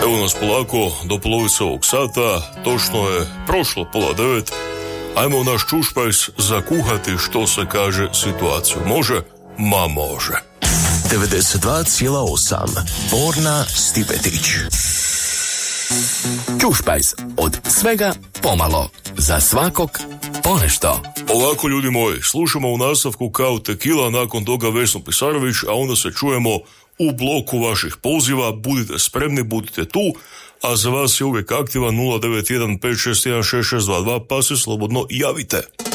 Evo nas polako do polovice ovog sata, točno je prošlo 8:30. Ajmo u naš čušpajs zakuhati, što se kaže, situaciju. Može? Ma može. 92,8 Borna Stipetić. Čušpajs, od svega pomalo, za svakog ponešto. Ovako, ljudi moji, slušamo u nastavku kao Tekila, nakon toga Vesnu Pisarović, a onda se čujemo u bloku vaših poziva. Budite spremni, budite tu, a za vas je uvijek aktivan 091 561 6622, pa se slobodno javite.